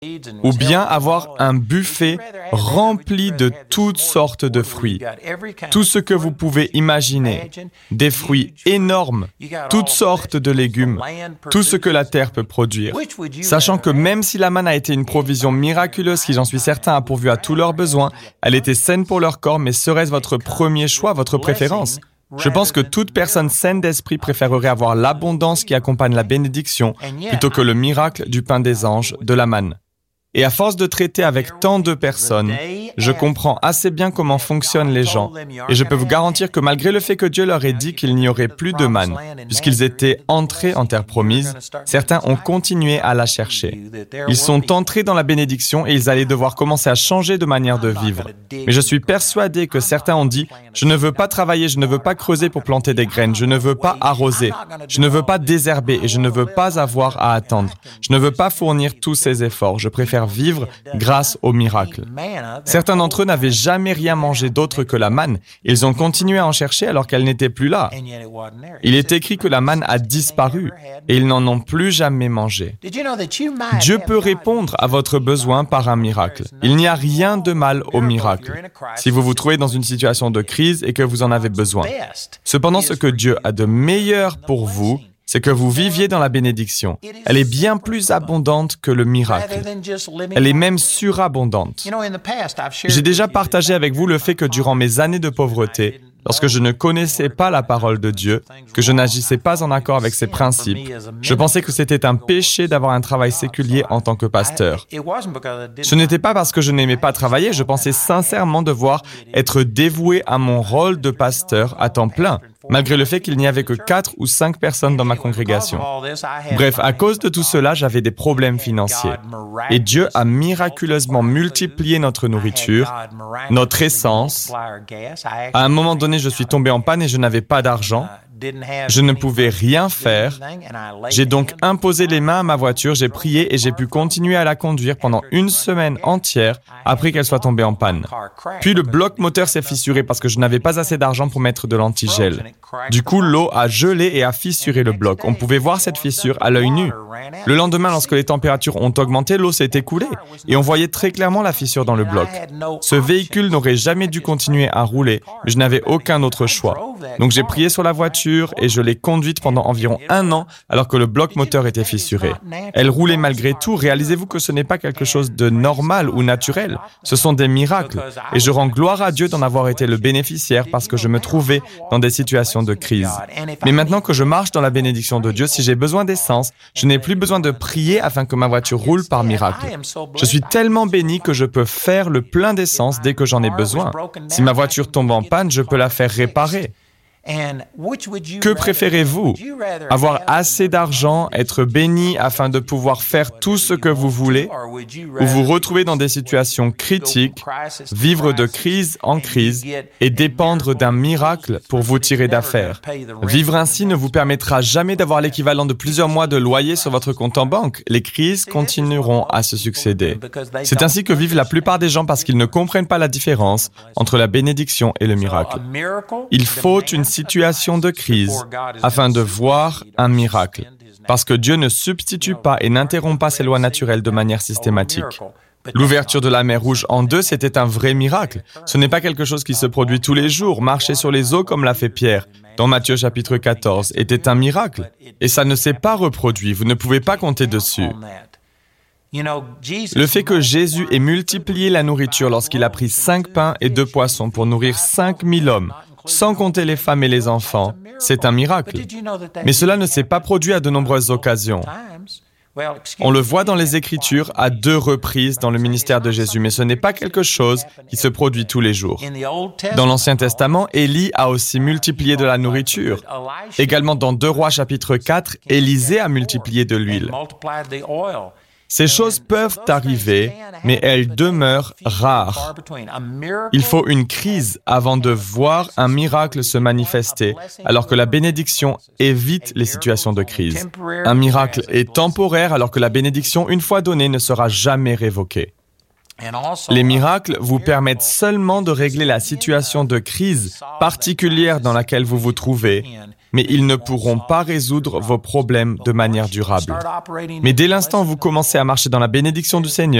ou bien avoir un buffet rempli de toutes sortes de fruits. Tout ce que vous pouvez imaginer, des fruits énormes, toutes sortes de légumes, tout ce que la terre peut produire. Sachant que même si la manne a été une provision miraculeuse qui, j'en suis certain, a pourvu à tous leurs besoins, elle était saine pour leur corps, mais serait-ce votre premier choix, votre préférence? Je pense que toute personne saine d'esprit préférerait avoir l'abondance qui accompagne la bénédiction plutôt que le miracle du pain des anges, de la manne. Et à force de traiter avec tant de personnes, je comprends assez bien comment fonctionnent les gens. Et je peux vous garantir que malgré le fait que Dieu leur ait dit qu'il n'y aurait plus de manne, puisqu'ils étaient entrés en terre promise, certains ont continué à la chercher. Ils sont entrés dans la bénédiction et ils allaient devoir commencer à changer de manière de vivre. Mais je suis persuadé que certains ont dit « Je ne veux pas travailler, je ne veux pas creuser pour planter des graines, je ne veux pas arroser, je ne veux pas désherber et je ne veux pas avoir à attendre. Je ne veux pas fournir tous ces efforts, je préfère vivre grâce au miracle. » Certains d'entre eux n'avaient jamais rien mangé d'autre que la manne. Ils ont continué à en chercher alors qu'elle n'était plus là. Il est écrit que la manne a disparu et ils n'en ont plus jamais mangé. Dieu peut répondre à votre besoin par un miracle. Il n'y a rien de mal au miracle, si vous vous trouvez dans une situation de crise et que vous en avez besoin. Cependant, ce que Dieu a de meilleur pour vous, c'est que vous viviez dans la bénédiction. Elle est bien plus abondante que le miracle. Elle est même surabondante. J'ai déjà partagé avec vous le fait que durant mes années de pauvreté, lorsque je ne connaissais pas la parole de Dieu, que je n'agissais pas en accord avec ses principes, je pensais que c'était un péché d'avoir un travail séculier en tant que pasteur. Ce n'était pas parce que je n'aimais pas travailler, je pensais sincèrement devoir être dévoué à mon rôle de pasteur à temps plein, malgré le fait qu'il n'y avait que 4 ou 5 personnes dans ma congrégation. Bref, à cause de tout cela, j'avais des problèmes financiers. Et Dieu a miraculeusement multiplié notre nourriture, notre essence. À un moment donné, je suis tombé en panne et je n'avais pas d'argent. Je ne pouvais rien faire. J'ai donc imposé les mains à ma voiture, j'ai prié et j'ai pu continuer à la conduire pendant une semaine entière après qu'elle soit tombée en panne. Puis le bloc moteur s'est fissuré parce que je n'avais pas assez d'argent pour mettre de l'antigel. Du coup, l'eau a gelé et a fissuré le bloc. On pouvait voir cette fissure à l'œil nu. Le lendemain, lorsque les températures ont augmenté, l'eau s'est écoulée et on voyait très clairement la fissure dans le bloc. Ce véhicule n'aurait jamais dû continuer à rouler, mais je n'avais aucun autre choix. Donc j'ai prié sur la voiture et je l'ai conduite pendant environ 1 an alors que le bloc moteur était fissuré. Elle roulait malgré tout. Réalisez-vous que ce n'est pas quelque chose de normal ou naturel. Ce sont des miracles. Et je rends gloire à Dieu d'en avoir été le bénéficiaire parce que je me trouvais dans des situations de crise. Mais maintenant que je marche dans la bénédiction de Dieu, si j'ai besoin d'essence, je n'ai plus besoin de prier afin que ma voiture roule par miracle. Je suis tellement béni que je peux faire le plein d'essence dès que j'en ai besoin. Si ma voiture tombe en panne, je peux la faire réparer. Que préférez-vous? Avoir assez d'argent, être béni afin de pouvoir faire tout ce que vous voulez, ou vous retrouver dans des situations critiques, vivre de crise en crise et dépendre d'un miracle pour vous tirer d'affaire? Vivre ainsi ne vous permettra jamais d'avoir l'équivalent de plusieurs mois de loyer sur votre compte en banque. Les crises continueront à se succéder. C'est ainsi que vivent la plupart des gens parce qu'ils ne comprennent pas la différence entre la bénédiction et le miracle. Il faut une situation de crise afin de voir un miracle, parce que Dieu ne substitue pas et n'interrompt pas ses lois naturelles de manière systématique. L'ouverture de la mer Rouge en 2, c'était un vrai miracle. Ce n'est pas quelque chose qui se produit tous les jours. Marcher sur les eaux comme l'a fait Pierre, dans Matthieu chapitre 14, était un miracle. Et ça ne s'est pas reproduit, vous ne pouvez pas compter dessus. Le fait que Jésus ait multiplié la nourriture lorsqu'il a pris 5 pains et 2 poissons pour nourrir 5000 hommes, sans compter les femmes et les enfants, c'est un miracle. Mais cela ne s'est pas produit à de nombreuses occasions. On le voit dans les Écritures à 2 reprises dans le ministère de Jésus, mais ce n'est pas quelque chose qui se produit tous les jours. Dans l'Ancien Testament, Élie a aussi multiplié de la nourriture. Également dans 2 Rois chapitre 4, Élisée a multiplié de l'huile. Ces choses peuvent arriver, mais elles demeurent rares. Il faut une crise avant de voir un miracle se manifester, alors que la bénédiction évite les situations de crise. Un miracle est temporaire, alors que la bénédiction, une fois donnée, ne sera jamais révoquée. Les miracles vous permettent seulement de régler la situation de crise particulière dans laquelle vous vous trouvez, mais ils ne pourront pas résoudre vos problèmes de manière durable. Mais dès l'instant où vous commencez à marcher dans la bénédiction du Seigneur,